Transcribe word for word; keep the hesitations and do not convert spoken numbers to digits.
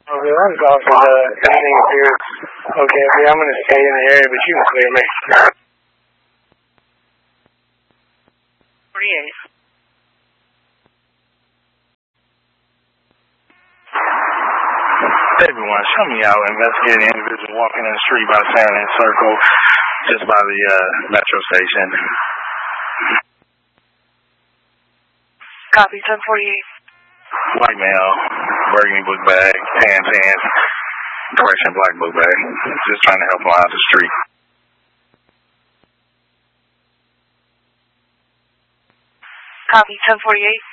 Okay, I'm off with uh, anything here. Okay, okay, I'm going to stay in the area, but you can clear me. forty-eight. Everyone, show me out investigating an individual walking in the street by Sandon Circle, just by the uh, metro station. Copy, ten forty-eight. White male, burgundy book bag, tan tan, correction, black book bag. Just trying to help him out the street. Copy, ten forty-eight.